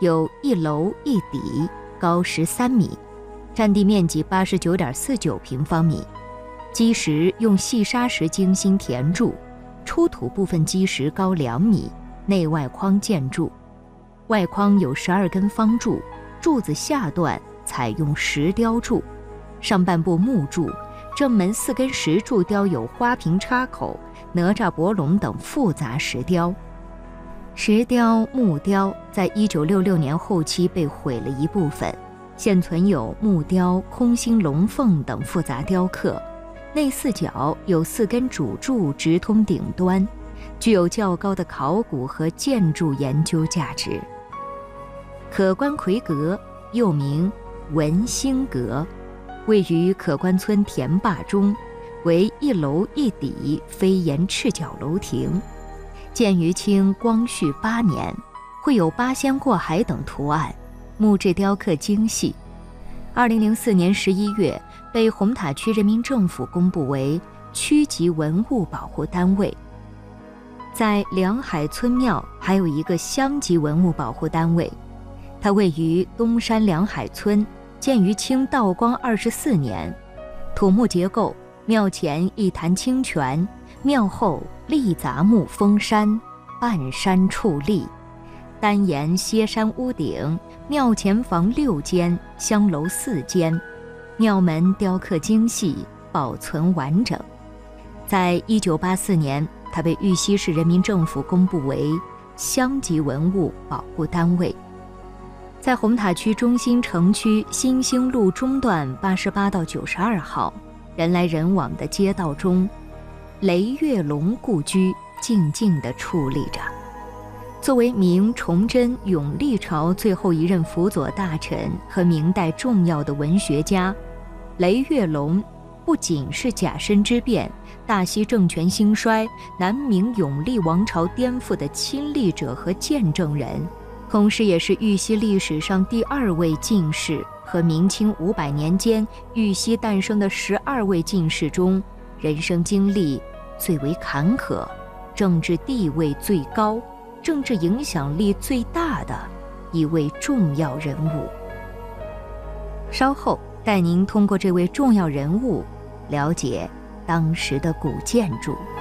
有一楼一底，高13米，占地面积89.49平方米。基石用细砂石精心填筑，出土部分基石高2米，内外框建筑。外框有12根方柱，柱子下段采用石雕柱，上半部木柱，正门4根石柱雕有花瓶插口、哪吒伯龙等复杂石雕。石雕、木雕在1966年后期被毁了一部分，现存有木雕、空心龙凤等复杂雕刻。内4角有4根主柱直通顶端，具有较高的考古和建筑研究价值。可观魁阁又名文兴阁，位于可观村田坝中，为一楼一底飞檐赤角楼亭，建于清光绪8年，绘有八仙过海等图案，木质雕刻精细。2004年11月被红塔区人民政府公布为区级文物保护单位。在梁海村庙还有一个乡级文物保护单位，它位于东山梁海村，建于清道光24年，土木结构，庙前一潭清泉，庙后立杂木封山，半山矗立，单檐歇山屋顶，庙前房6间，香楼4间，庙门雕刻精细，保存完整。在1984年，它被玉溪市人民政府公布为乡级文物保护单位。在红塔区中心城区新兴路中段88到92号，人来人往的街道中，雷月龙故居静静地矗立着。作为明崇祯、永历朝最后一任辅佐大臣和明代重要的文学家，雷月龙不仅是甲申之变、大西政权兴衰、南明永历王朝颠覆的亲历者和见证人，同时也是玉溪历史上第2位进士和明清500年间玉溪诞生的12位进士中，人生经历最为坎坷，政治地位最高，政治影响力最大的一位重要人物。稍后带您通过这位重要人物了解当时的古建筑。